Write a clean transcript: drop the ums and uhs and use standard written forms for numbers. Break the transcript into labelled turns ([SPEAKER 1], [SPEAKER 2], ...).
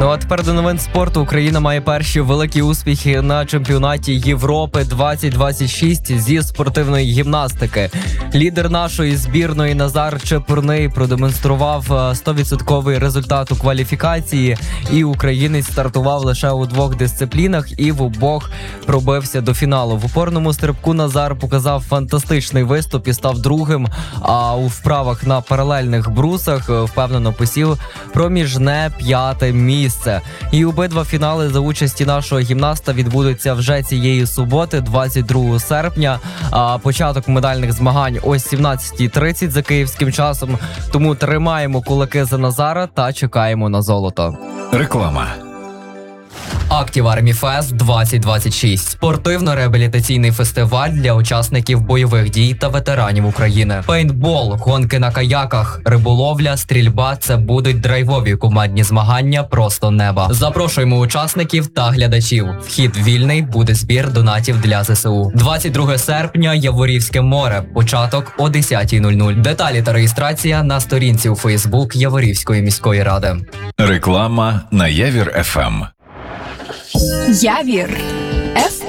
[SPEAKER 1] Ну а тепер до новин спорту. Україна має перші великі успіхи на чемпіонаті Європи 2026 зі спортивної гімнастики. Лідер нашої збірної Назар Чепурний продемонстрував 100% результат у кваліфікації, і українець стартував лише у 2 дисциплінах і в обох пробився до фіналу. В опорному стрибку Назар показав фантастичний виступ і став другим, а у вправах на паралельних брусах впевнено посів проміжне 5-те місце. І обидва фінали за участі нашого гімнаста відбудуться вже цієї суботи, 22 серпня. А початок медальних змагань о 17:30 за київським часом. Тому тримаємо кулаки за Назара та чекаємо на золото.
[SPEAKER 2] Реклама.
[SPEAKER 1] Актів Армі Фест 2026 – спортивно-реабілітаційний фестиваль для учасників бойових дій та ветеранів України. Пейнтбол, гонки на каяках, риболовля, стрільба – це будуть драйвові командні змагання просто неба. Запрошуємо учасників та глядачів. Вхід вільний, буде збір донатів для ЗСУ. 22 серпня, Яворівське море, початок о 10:00. Деталі та реєстрація на сторінці у Фейсбук Яворівської міської ради.
[SPEAKER 2] Реклама на Явір ФМ.
[SPEAKER 3] Явір